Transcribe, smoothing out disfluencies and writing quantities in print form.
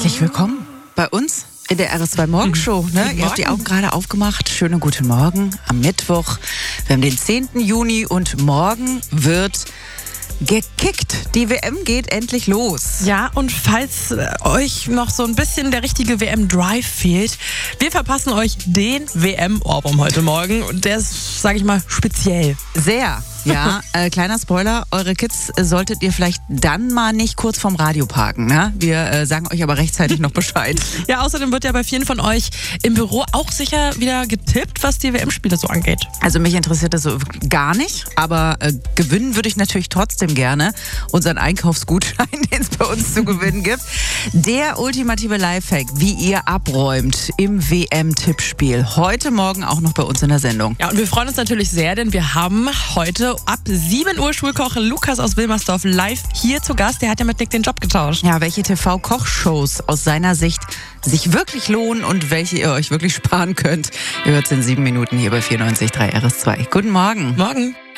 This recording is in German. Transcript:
Herzlich willkommen bei uns in der RS2 Morgenshow. Ne? Ihr habt die Augen gerade aufgemacht. Schönen guten Morgen am Mittwoch. Wir haben den 10. Juni und morgen wird gekickt. Die WM geht endlich los. Ja, und falls euch noch so ein bisschen der richtige WM-Drive fehlt, wir verpassen euch den WM-Ohrwurm heute Morgen. Und der ist, sage ich mal, speziell. Sehr. Ja, kleiner Spoiler, eure Kids solltet ihr vielleicht dann mal nicht kurz vorm Radio parken. Ne? Wir sagen euch aber rechtzeitig noch Bescheid. Ja, außerdem wird ja bei vielen von euch im Büro auch sicher wieder getippt, was die WM-Spiele so angeht. Also mich interessiert das so gar nicht, aber gewinnen würde ich natürlich trotzdem gerne. Unseren Einkaufsgutschein, den es bei uns zu gewinnen gibt. Der ultimative Lifehack, wie ihr abräumt im WM-Tippspiel. Heute Morgen auch noch bei uns in der Sendung. Ja, und wir freuen uns natürlich sehr, denn wir haben heute ab 7 Uhr Schulkoch Lukas aus Wilmersdorf live hier zu Gast. Der hat ja mit Nick den Job getauscht. Ja, welche TV-Kochshows aus seiner Sicht sich wirklich lohnen und welche ihr euch wirklich sparen könnt. Ihr hört es in 7 Minuten hier bei 94.3 RS2. Guten Morgen. Morgen.